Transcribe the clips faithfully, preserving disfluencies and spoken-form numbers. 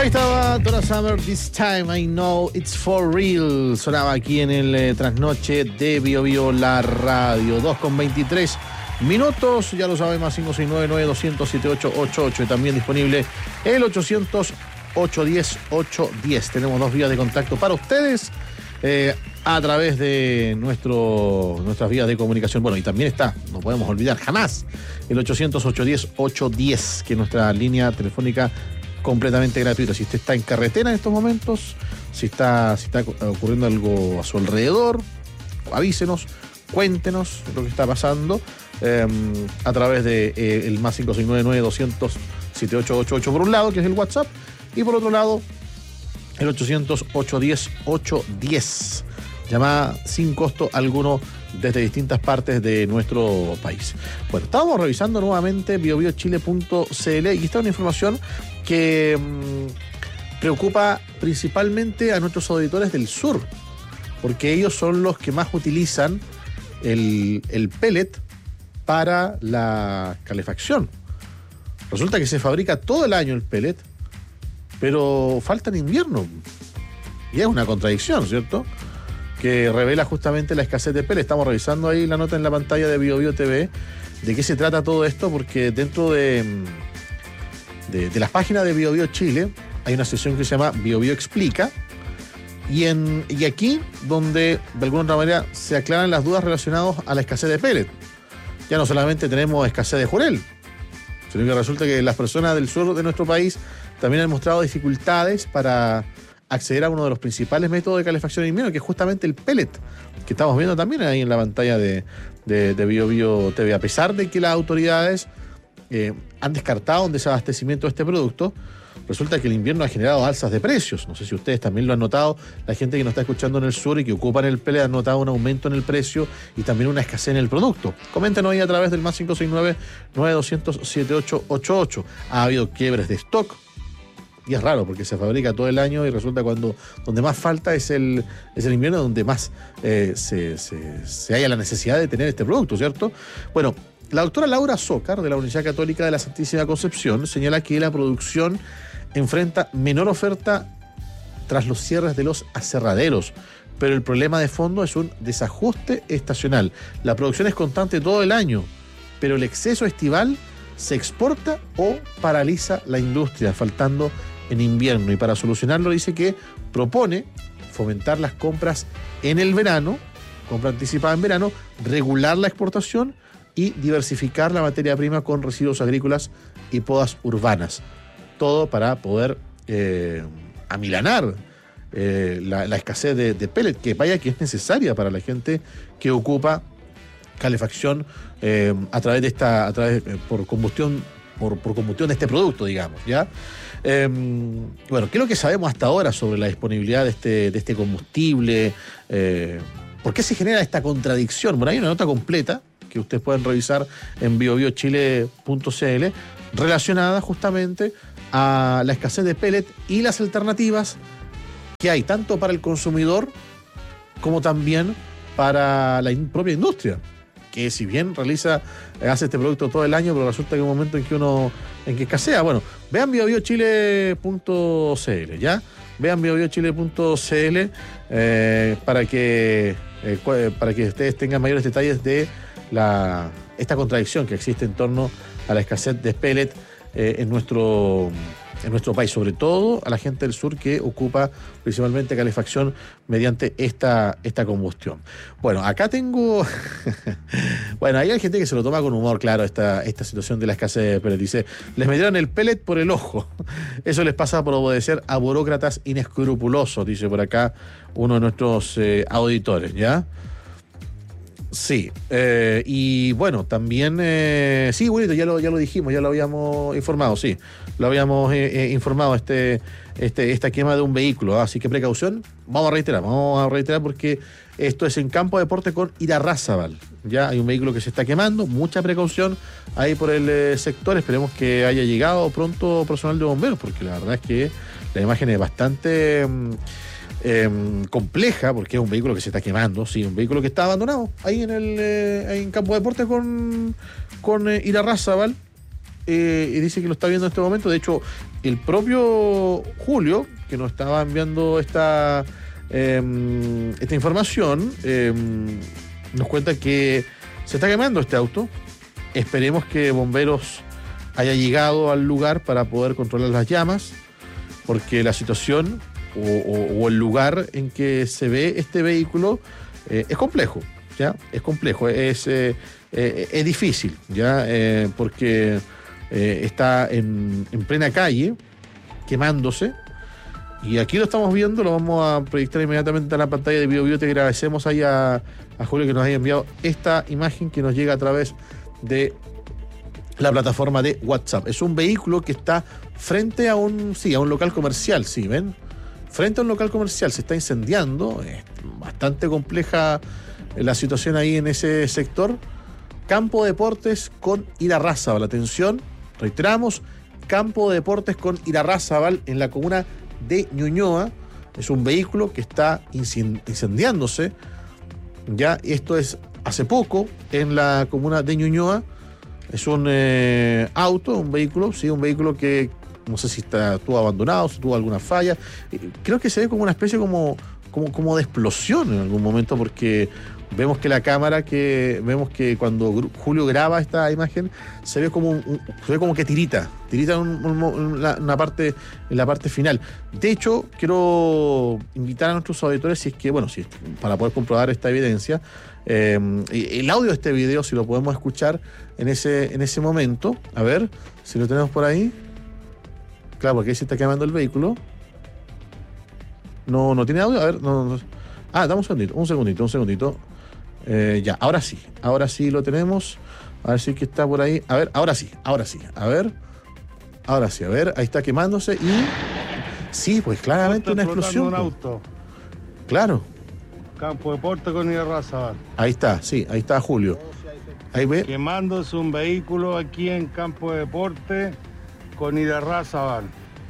Ahí estaba Donna Summer, This Time I Know It's For Real. Sonaba aquí en el eh, trasnoche de Bio Bio La Radio. dos con veintitrés minutos, ya lo saben, más cinco seis nueve, nueve dos cero cero, siete ocho ocho ocho. Y también disponible el ochocientos, ochocientos diez, ochocientos diez. Tenemos dos vías de contacto para ustedes eh, a través de nuestro, nuestras vías de comunicación. Bueno, y también está, no podemos olvidar jamás, el ochocientos, ochocientos diez, ochocientos diez, que es nuestra línea telefónica completamente gratuita. Si usted está en carretera en estos momentos, si está, si está ocurriendo algo a su alrededor, avísenos, cuéntenos lo que está pasando eh, a través de eh, el más cinco seis nueve, nueve dos cero cero, siete ocho ocho ocho por un lado, que es el WhatsApp, y por otro lado el ochocientos, ochocientos diez, ochocientos diez. Llamada sin costo alguno desde distintas partes de nuestro país. Bueno, estábamos revisando nuevamente bio bio chile punto c l y esta es una información que mmm, preocupa principalmente a nuestros auditores del sur, porque ellos son los que más utilizan el, el pellet para la calefacción. Resulta que se fabrica todo el año el pellet, pero falta en invierno. Y es una contradicción, ¿cierto?, que revela justamente la escasez de pellet. Estamos revisando ahí la nota en la pantalla de Bio Bio T V de qué se trata todo esto, porque dentro de, de, de las páginas de Bio Bio Chile hay una sección que se llama Bio Bio Explica, y, en, y aquí donde de alguna otra manera se aclaran las dudas relacionadas a la escasez de pellet. Ya no solamente tenemos escasez de jurel, sino que resulta que las personas del sur de nuestro país también han mostrado dificultades para acceder a uno de los principales métodos de calefacción en invierno, que es justamente el pellet, que estamos viendo también ahí en la pantalla de, de, de Bio Bio T V. A pesar de que las autoridades eh, han descartado un desabastecimiento de este producto, resulta que el invierno ha generado alzas de precios. No sé si ustedes también lo han notado. La gente que nos está escuchando en el sur y que ocupan el pellet han notado un aumento en el precio y también una escasez en el producto. Coméntenos ahí a través del más cinco seis nueve, nueve dos cero cero, siete ocho ocho ocho. Ha habido quiebres de stock. Y es raro porque se fabrica todo el año y resulta cuando donde más falta es el, es el invierno, donde más eh, se, se, se haya la necesidad de tener este producto, ¿cierto? Bueno, la doctora Laura Zócar, de la Universidad Católica de la Santísima Concepción, señala que la producción enfrenta menor oferta tras los cierres de los aserraderos, pero el problema de fondo es un desajuste estacional. La producción es constante todo el año, pero el exceso estival se exporta o paraliza la industria, faltando en invierno. Y para solucionarlo dice que propone fomentar las compras en el verano, compra anticipada en verano, regular la exportación y diversificar la materia prima con residuos agrícolas y podas urbanas. Todo para poder eh, amilanar eh, la, la escasez de, de pellet, que vaya que es necesaria para la gente que ocupa calefacción eh, a través de esta, a través eh, por combustión, por, por combustión de este producto, digamos, ¿ya? Eh, bueno, ¿qué es lo que sabemos hasta ahora sobre la disponibilidad de este, de este combustible? Eh, ¿Por qué se genera esta contradicción? Bueno, hay una nota completa que ustedes pueden revisar en bio bio chile punto c l relacionada justamente a la escasez de pellet y las alternativas que hay tanto para el consumidor como también para la in- propia industria, que si bien realiza, hace este producto todo el año, pero resulta que hay un momento en que uno, en que escasea. Bueno, vean bio bio chile punto c l, ¿ya? Vean bio bio chile punto c l eh, para que eh, para que ustedes tengan mayores detalles de la esta contradicción que existe en torno a la escasez de pellet eh, en nuestro en nuestro país, sobre todo a la gente del sur que ocupa principalmente calefacción mediante esta, esta combustión. Bueno, acá tengo... bueno, ahí hay gente que se lo toma con humor, claro, esta, esta situación de la escasez de pellet. Dice, les metieron el pellet por el ojo. Eso les pasa por obedecer a burócratas inescrupulosos, dice por acá uno de nuestros eh, auditores, ¿ya? Sí, eh, y bueno, también, eh, sí, bonito, ya lo, ya lo dijimos, ya lo habíamos informado, sí, lo habíamos eh, eh, informado, este, este, esta quema de un vehículo, ¿eh? Así que precaución, vamos a reiterar, vamos a reiterar porque esto es en Campo de Deporte con Irarrázaval, ya hay un vehículo que se está quemando, mucha precaución ahí por el eh, sector, esperemos que haya llegado pronto personal de bomberos, porque la verdad es que la imagen es bastante... Mm, Eh, compleja, porque es un vehículo que se está quemando, sí, un vehículo que está abandonado ahí en el eh, ahí en Campo de Deportes con, con eh, Irarrázaval, eh, y dice que lo está viendo en este momento. De hecho, el propio Julio, que nos estaba enviando esta, eh, esta información, eh, nos cuenta que se está quemando este auto. Esperemos que bomberos haya llegado al lugar para poder controlar las llamas, porque la situación o, o, o el lugar en que se ve este vehículo eh, es complejo, ¿ya? Es complejo, es, eh, eh, es difícil, ¿ya? Eh, porque eh, está en, en plena calle, quemándose, y aquí lo estamos viendo, lo vamos a proyectar inmediatamente a la pantalla de Bio Bio. Te agradecemos ahí a, a Julio que nos haya enviado esta imagen que nos llega a través de la plataforma de WhatsApp. Es un vehículo que está frente a un, sí, a un local comercial, sí, ¿ven? Frente a un local comercial, se está incendiando, es bastante compleja la situación ahí en ese sector. Campo Deportes con Irarrázaval, atención, reiteramos, Campo Deportes con Irarrázaval en la comuna de Ñuñoa. Es un vehículo que está incendiándose, ya, esto es hace poco en la comuna de Ñuñoa. Es un eh, auto, un vehículo, sí, un vehículo que no sé si está, estuvo abandonado, si tuvo alguna falla. Creo que se ve como una especie como, como, como de explosión en algún momento, porque vemos que la cámara, que vemos que cuando Julio graba esta imagen, se ve como un, se ve como que tirita, tirita en un, una, una parte, en la parte final. De hecho, quiero invitar a nuestros auditores, si es que, bueno, si, para poder comprobar esta evidencia, eh, el audio de este video, si lo podemos escuchar en ese, en ese momento, a ver si lo tenemos por ahí. Claro, porque ahí se está quemando el vehículo. No, no tiene audio, a ver, no, no. Ah, dame un segundito, un segundito, un segundito. Eh, ya, ahora sí, ahora sí lo tenemos. A ver si que está por ahí. A ver, ahora sí, ahora sí. A ver, ahora sí, a ver, ahí está quemándose y sí, pues claramente una explosión. Un auto. Claro. Campo Deporte con Irarrázaval. Ahí está, sí, ahí está Julio. Ahí ve. Quemándose un vehículo aquí en Campo Deporte con Irarrázaval.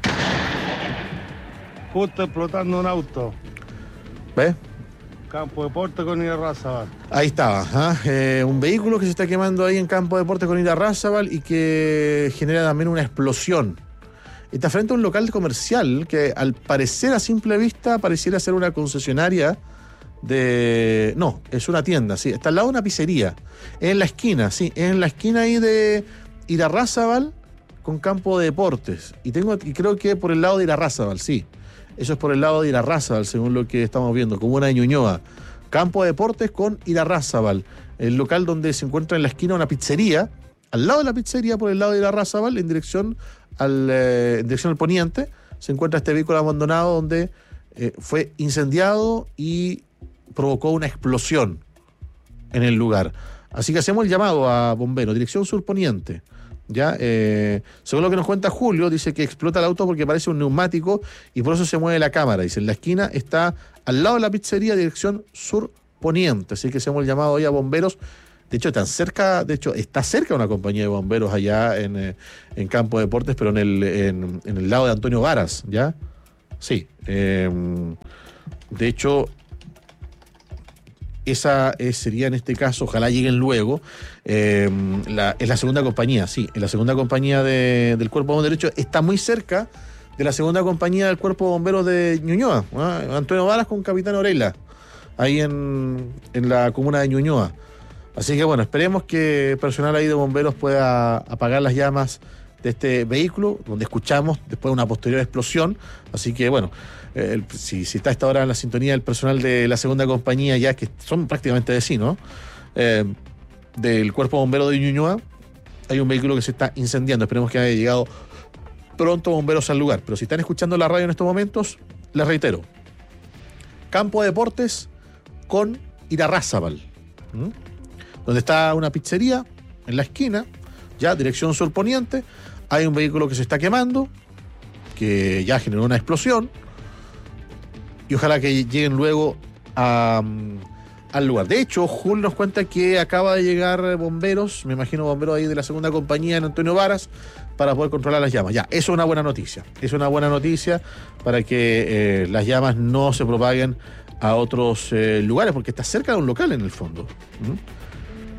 Justo explotando un auto. ¿Ves? Campo Deporte con Irarrázaval. Ahí estaba, ¿eh? Eh, un vehículo que se está quemando ahí en Campo Deporte con Irarrázaval y que genera también una explosión. Está frente a un local comercial que al parecer a simple vista pareciera ser una concesionaria de... No, es una tienda, sí. Está al lado de una pizzería. En la esquina, sí. En la esquina ahí de Irarrázaval con Campo de Deportes. Y tengo y creo que por el lado de Irarrázaval, sí. Eso es por el lado de Irarrázaval, según lo que estamos viendo, comuna de Ñuñoa. Campo de Deportes con Irarrázaval. El local donde se encuentra en la esquina una pizzería. Al lado de la pizzería, por el lado de Irarrázaval, en dirección al, eh, en dirección al poniente, se encuentra este vehículo abandonado donde eh, fue incendiado y provocó una explosión en el lugar. Así que hacemos el llamado a bomberos, dirección sur poniente. Ya, eh, según lo que nos cuenta Julio, dice que explota el auto porque parece un neumático y por eso se mueve la cámara. Dice, en la esquina está al lado de la pizzería, dirección sur poniente. Así que hacemos el llamado hoy a bomberos. De hecho, tan cerca, de hecho, está cerca una compañía de bomberos allá en, eh, en Campo de Deportes, pero en el, en, en el lado de Antonio Varas, ¿ya? Sí. Eh, de hecho, esa eh, sería en este caso, ojalá lleguen luego, eh, la, es la segunda compañía, sí, es la segunda compañía de, del Cuerpo de Bomberos. De hecho, está muy cerca de la segunda compañía del Cuerpo de Bomberos de Ñuñoa, ¿no? Antonio Varas con Capitán Orela, ahí en, en la comuna de Ñuñoa. Así que bueno, esperemos que el personal ahí de bomberos pueda apagar las llamas de este vehículo, donde escuchamos después una posterior explosión. Así que bueno, eh, el, si, si está a esta hora en la sintonía el personal de la segunda compañía, ya que son prácticamente vecinos, eh, del Cuerpo Bombero de Ñuñoa, hay un vehículo que se está incendiando. Esperemos que haya llegado pronto bomberos al lugar. Pero si están escuchando la radio en estos momentos, les reitero, Campo de Deportes con Irarrázaval, ¿Mm? donde está una pizzería en la esquina, ya dirección sur poniente. Hay un vehículo que se está quemando, que ya generó una explosión, y ojalá que lleguen luego a, al lugar. De hecho, Jul nos cuenta que acaba de llegar bomberos, me imagino bomberos ahí de la segunda compañía en Antonio Varas, para poder controlar las llamas. Ya, eso es una buena noticia. Es una buena noticia para que eh, las llamas no se propaguen a otros eh, lugares, porque está cerca de un local en el fondo. ¿Mm?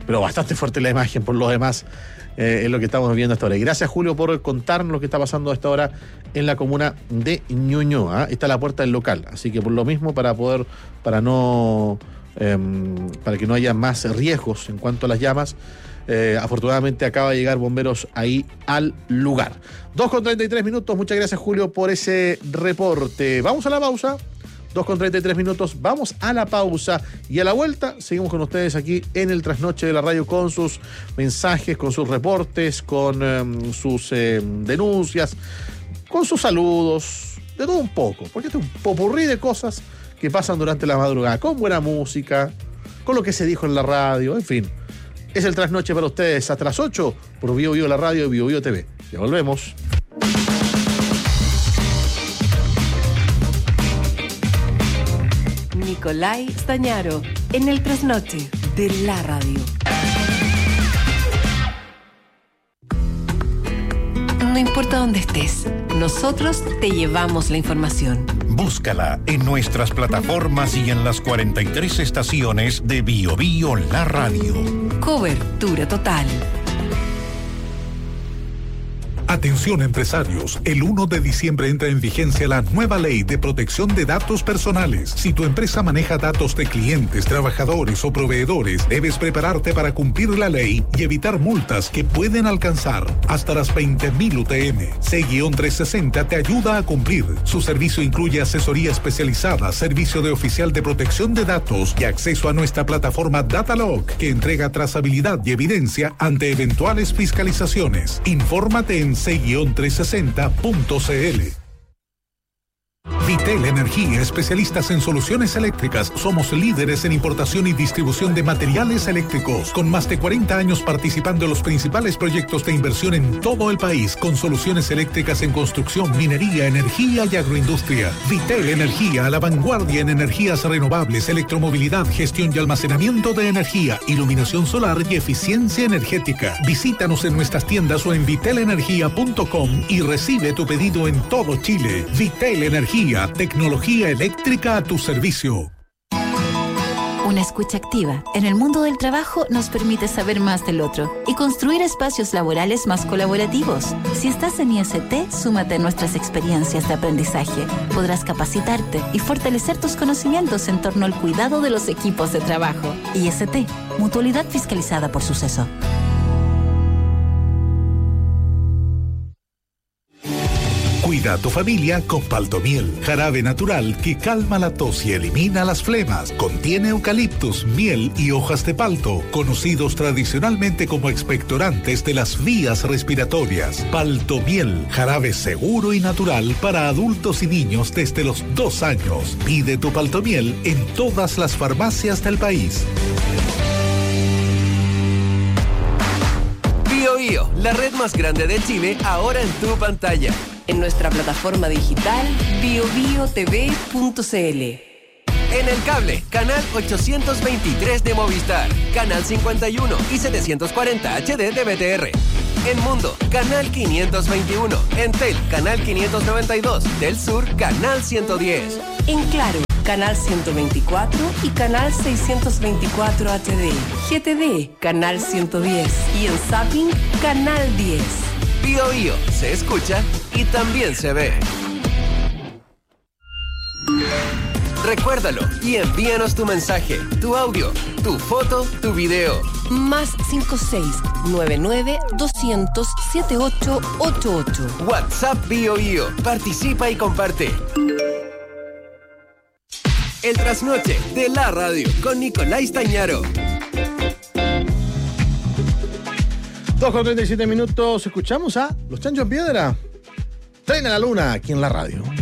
pero bastante fuerte la imagen por lo demás. Eh, es lo que estamos viendo hasta ahora. Y gracias, Julio, por contarnos lo que está pasando a esta hora en la comuna de Ñuñoa. Está a la puerta del local, así que por lo mismo, para poder, para no, eh, para que no haya más riesgos en cuanto a las llamas, eh, afortunadamente acaba de llegar bomberos ahí al lugar. dos con treinta y tres minutos. Muchas gracias, Julio, por ese reporte. Vamos a la pausa. dos con treinta y tres minutos, vamos a la pausa y a la vuelta seguimos con ustedes aquí en el Trasnoche de la Radio con sus mensajes, con sus reportes, con um, sus eh, denuncias, con sus saludos, de todo un poco, porque este es un popurrí de cosas que pasan durante la madrugada, con buena música, con lo que se dijo en la radio, en fin. Es el Trasnoche para ustedes hasta las ocho por Bio Bio la Radio y Bio Bio T V. Ya volvemos. Nicolai Stañaro, en el Trasnoche de la Radio. No importa dónde estés, nosotros te llevamos la información. Búscala en nuestras plataformas y en las cuarenta y tres estaciones de Bio Bio la Radio. Cobertura total. Atención empresarios, el uno de diciembre entra en vigencia la nueva ley de protección de datos personales. Si tu empresa maneja datos de clientes, trabajadores o proveedores, debes prepararte para cumplir la ley y evitar multas que pueden alcanzar hasta las veinte mil U T M. C trescientos sesenta te ayuda a cumplir. Su servicio incluye asesoría especializada, servicio de oficial de protección de datos y acceso a nuestra plataforma Datalog, que entrega trazabilidad y evidencia ante eventuales fiscalizaciones. Infórmate en c trescientos sesenta punto c l. Vitel Energía, especialistas en soluciones eléctricas. Somos líderes en importación y distribución de materiales eléctricos, con más de cuarenta años participando en los principales proyectos de inversión en todo el país, con soluciones eléctricas en construcción, minería, energía y agroindustria. Vitel Energía, a la vanguardia en energías renovables, electromovilidad, gestión y almacenamiento de energía, iluminación solar y eficiencia energética. Visítanos en nuestras tiendas o en vitel energía punto com y recibe tu pedido en todo Chile. Vitel Energía, tecnología eléctrica a tu servicio. Una escucha activa en el mundo del trabajo nos permite saber más del otro y construir espacios laborales más colaborativos. Si estás en I S T, súmate a nuestras experiencias de aprendizaje. Podrás capacitarte y fortalecer tus conocimientos en torno al cuidado de los equipos de trabajo. I S T, mutualidad fiscalizada por Suceso. Cuida a tu familia con Paltomiel, jarabe natural que calma la tos y elimina las flemas. Contiene eucaliptus, miel y hojas de palto, conocidos tradicionalmente como expectorantes de las vías respiratorias. Paltomiel, jarabe seguro y natural para adultos y niños desde los dos años. Pide tu Paltomiel en todas las farmacias del país. Bio Bio, la red más grande de Chile, ahora en tu pantalla. En nuestra plataforma digital bio bio t v punto c l. En el cable, canal ochocientos veintitrés de Movistar, canal cincuenta y uno y setecientos cuarenta H D de B T R. En Mundo, canal quinientos veintiuno. En Tel, canal quinientos noventa y dos. Del Sur, canal ciento diez. En Claro, canal ciento veinticuatro y canal seiscientos veinticuatro H D. G T D, canal ciento diez. Y en Zapping, canal diez. Bio Bio, se escucha y también se ve. Recuérdalo y envíanos tu mensaje, tu audio, tu foto, tu video. Más cinco seis nueve nueve dos cero cero siete ocho ocho ocho. WhatsApp Bio Bio. Participa y comparte. El Trasnoche de la Radio con Nicolai Stañaro. dos con treinta y siete minutos. Escuchamos a Los Chanchos en Piedra. Traen a la luna aquí en la radio.